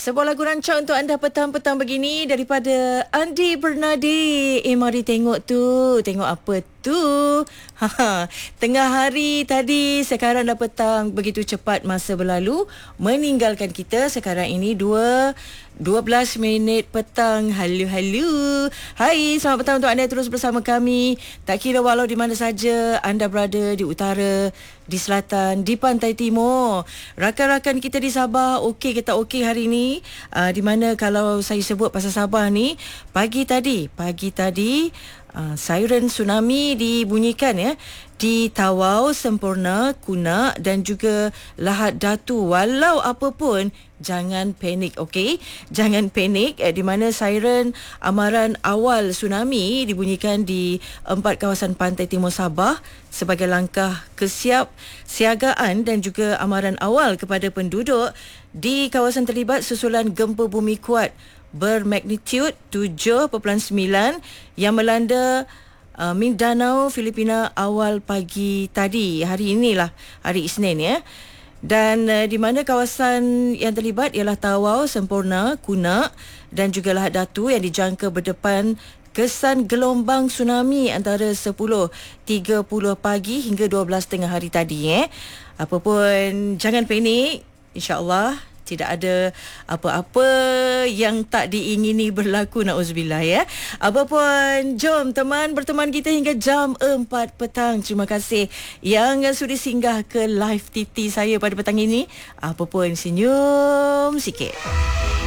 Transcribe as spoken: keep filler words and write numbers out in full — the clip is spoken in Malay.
Sebuah lagu rancak untuk anda petang-petang begini daripada Andi Bernadi. Eh, mari tengok tu. Tengok apa tu? Ha, tengah hari tadi, sekarang dah petang. Begitu cepat masa berlalu meninggalkan kita. Sekarang ini dua dua belas minit petang. Halo, halo. Hai, selamat petang untuk anda terus bersama kami. Tak kira walau di mana saja anda berada, di utara, di selatan, di pantai timur. Rakan-rakan kita di Sabah, okey kita okey hari ni. Uh, di mana kalau saya sebut pasal Sabah ni, pagi tadi, pagi tadi uh, siren tsunami dibunyikan ya di Tawau, Semporna, Kunak dan juga Lahad Datu. Walau apa pun, jangan panik, okey? Jangan panik, eh, di mana siren amaran awal tsunami dibunyikan di empat kawasan pantai timur Sabah sebagai langkah kesiap siagaan dan juga amaran awal kepada penduduk di kawasan terlibat susulan gempa bumi kuat bermagnitude tujuh perpuluhan sembilan yang melanda Uh, Mindanao, Filipina awal pagi tadi. Hari inilah, hari Isnin ya. Dan uh, di mana kawasan yang terlibat ialah Tawau, Semporna, Kunak dan juga Lahad Datu yang dijangka berdepan kesan gelombang tsunami antara sepuluh tiga puluh pagi hingga dua belas tengah hari tadi. Eh. Apa pun, jangan panik. InsyaAllah tidak ada apa-apa yang tak diingini berlaku, na'uzubillah ya. Apa pun, jom teman berteman kita hingga jam empat petang. Terima kasih yang sudi singgah ke live T T saya pada petang ini. Apa pun, senyum sikit.